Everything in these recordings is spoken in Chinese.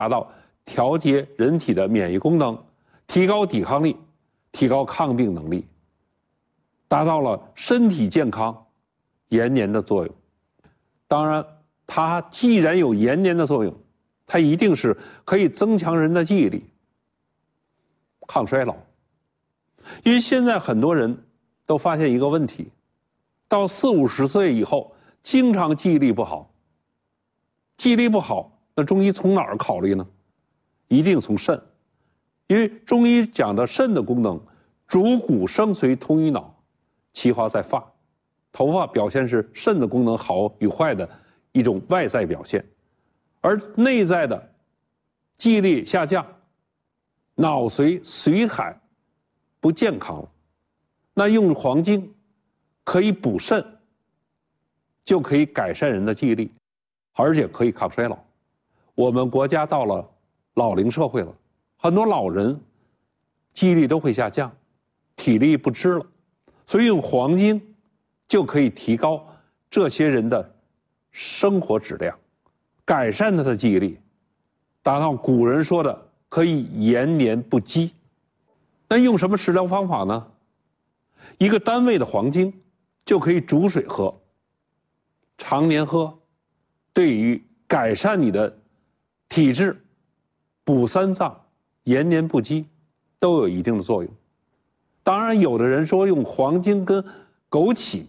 达到调节人体的免疫功能，提高抵抗力，提高抗病能力，达到了身体健康、延年的作用。当然，它既然有延年的作用，它一定是可以增强人的记忆力、抗衰老。因为现在很多人都发现一个问题，到40、50岁以后，经常记忆力不好。记忆力不好，那中医从哪儿考虑呢？一定从肾，因为中医讲的肾的功能，主骨生髓通于脑，其华在发。头发表现是肾的功能好与坏的一种外在表现，而内在的记忆力下降，脑髓海不健康了，那用黄精可以补肾，就可以改善人的记忆力，而且可以抗衰老。我们国家到了老龄社会了，很多老人记忆力都会下降，体力不支了，所以用黄精就可以提高这些人的生活质量，改善他的记忆力，达到古人说的可以延年不饥。那用什么食疗方法呢？一个单位的黄精就可以煮水喝，常年喝，对于改善你的体质、补三脏、延年不饥都有一定的作用。当然，有的人说用黄精跟枸杞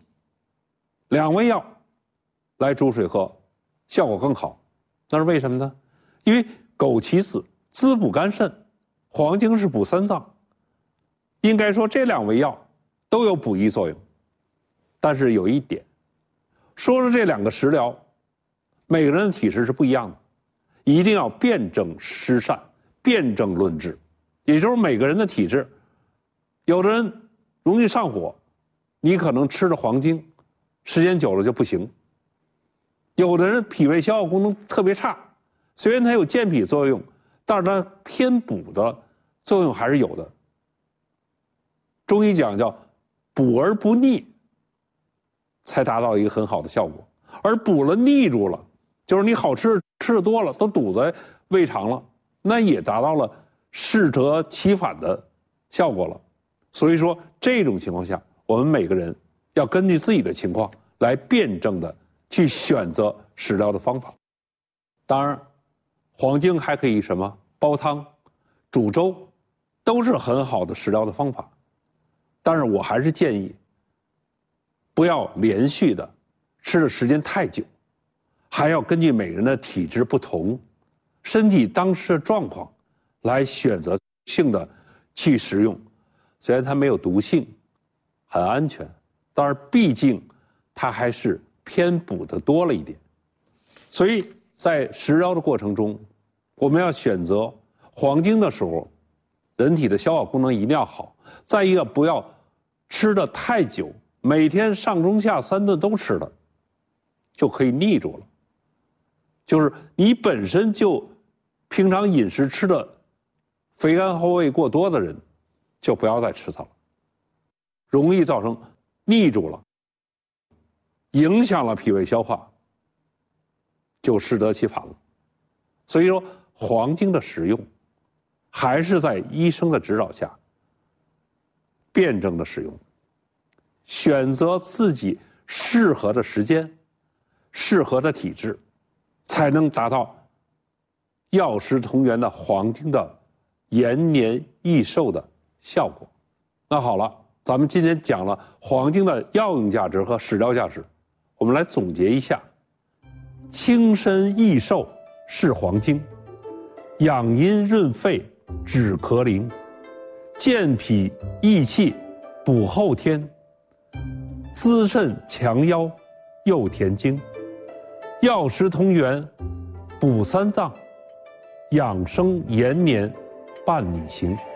2味药来煮水喝，效果更好。那是为什么呢？因为枸杞子滋补肝肾，黄精是补三脏。应该说这2味药都有补益作用。但是有一点，说这2个食疗，每个人的体质是不一样的，一定要辨证施善，辨证论治。也就是每个人的体质，有的人容易上火，你可能吃了黄精，时间久了就不行。有的人脾胃消化功能特别差，虽然它有健脾作用，但是它偏补的作用还是有的。中医讲叫补而不逆，才达到一个很好的效果。而补了逆住了，就是你好吃吃的多了，都堵在胃肠了，那也达到了适得其反的效果了。所以说这种情况下，我们每个人要根据自己的情况来辩证的去选择食疗的方法。当然，黄精还可以什么煲汤、煮粥，都是很好的食疗的方法。但是我还是建议，不要连续的吃的时间太久，还要根据每个人的体质不同、身体当时的状况来选择性的去食用。虽然它没有毒性，很安全，但是毕竟它还是偏补的多了一点。所以在食疗的过程中，我们要选择黄精的时候，人体的消化功能一定要好。再一个，不要吃的太久，每天上中下3顿都吃了，就可以腻住了。就是你本身就平常饮食吃的肥甘厚味过多的人，就不要再吃它了，容易造成腻住了，影响了脾胃消化，就适得其反了。所以说，黄精的使用还是在医生的指导下辩证的使用，选择自己适合的时间、适合的体质，才能达到药食同源的黄精的延年益寿的效果。那好了，咱们今天讲了黄精的药用价值和食疗价值，我们来总结一下：清身益寿是黄精，养阴润肺止咳灵，健脾益气补后天，滋肾强腰又填精，药食同源补三脏，养生延年伴你行。